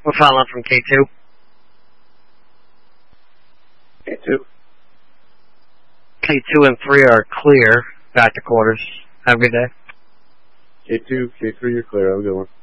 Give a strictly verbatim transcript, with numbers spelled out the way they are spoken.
We're following from K two. K two. K two and three are clear. Back to quarters. Have a good day. K two, K three, you're clear. Have a good one.